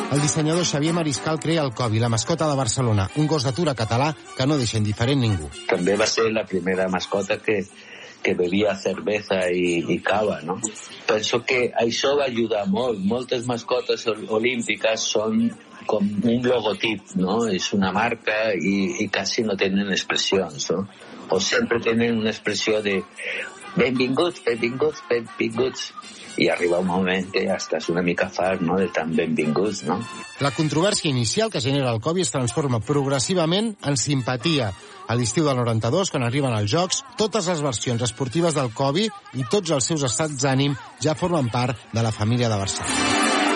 El dissenyador Xavier Mariscal crea el Kobi, la mascota de Barcelona, un gos d'atura català que no deixa indiferent ningú. També va ser la primera mascota que bevia cervesa i cava, no? Penso que això va ajudar molt. Moltes mascotes olímpiques són com un logotip, no? És una marca i quasi no tenen expressions, no? O sempre tenen una expressió de benvinguts, benvinguts, benvinguts. I arriba un moment que ja estàs una mica fart, no?, de tan benvinguts, no? La controvèrsia inicial que genera el Kobi es transforma progressivament en simpatia. A l'estiu del 92, quan arriben als Jocs, totes les versions esportives del Kobi i tots els seus estats d'ànim ja formen part de la família de Barcelona.